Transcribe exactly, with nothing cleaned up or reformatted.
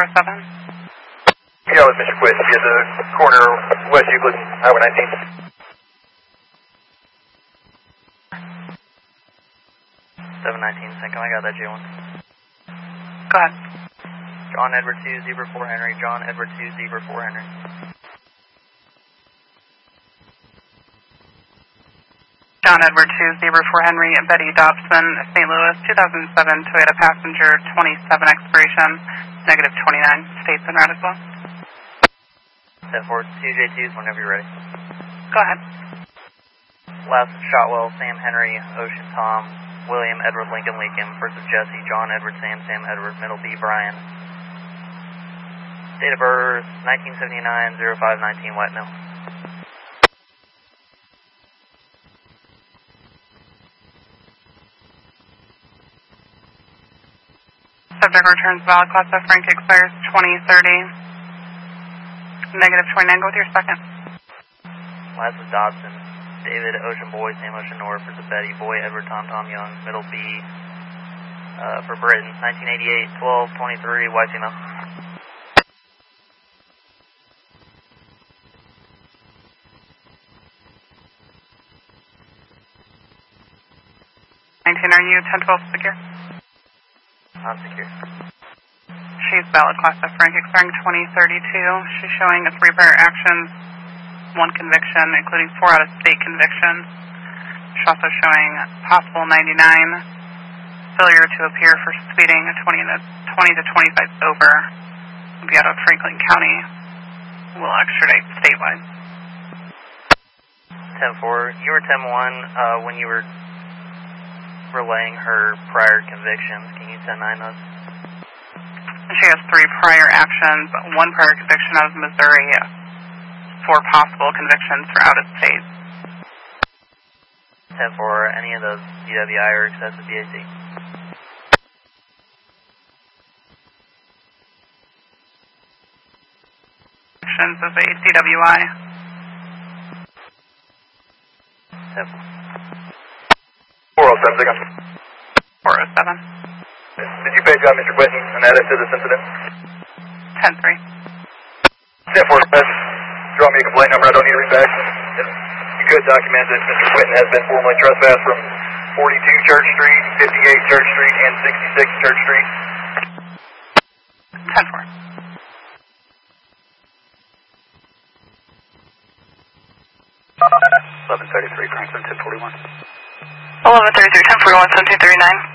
oh seven. Yeah, with Mister Quist, at the corner of West Euclid, Highway nineteen. seven nineteen, second, I got that J one. Go ahead. John Edward two, Zebra four Henry, John Edward two, Zebra four Henry. John Edward two, Zebra four Henry, Betty Dobson, Saint Louis, two thousand seven Toyota Passenger, twenty-seven expiration, negative twenty-nine, states and route as well. ten four, two J twos whenever you're ready. Go ahead. Last Shotwell, Sam Henry, Ocean Tom, William Edward Lincoln Lincoln, first of Jesse, John Edward Sam Sam Edward, middle B Brian. Date of birth, nineteen seventy-nine, oh five nineteen, White Mill. Subject returns valid class F rank expires twenty thirty, negative twenty-nine. Go with your second. Last is Dodson, David Ocean Boy, Sam Ocean North, first of Betty, Boy Edward Tom Tom Young, middle B uh, for Britain, nineteen eighty-eight, twelve twenty-three, white female. nineteen, are you ten twelve secure? Non-secure. She's valid class F rank expiring twenty thirty-two. She's showing a three prior actions, one conviction, including four out of state convictions. She's also showing possible ninety-nine, failure to appear for speeding, twenty to twenty-five over. Will be out of Franklin County. Will extradite statewide. ten four, you were ten one uh, when you were relaying her prior convictions. Can you ten nine those? She has three prior actions, one prior conviction out of Missouri, four possible convictions for out of state. ten four, any of those D W I or excessive B A C? Convictions of a D W I. ten four. four oh seven, second. four oh seven. Did you page out Mister Whitney and add us to this incident? ten three. ten four, draw me a complaint number, I don't need to read back. You could document that Mister Whitten has been formally trespassed from forty-two Church Street, fifty-eight Church Street, and sixty-six Church Street. ten four. eleven thirty-three, Cranston, ten forty-one. eleven thirty-three, ten forty-one, seventeen thirty-nine.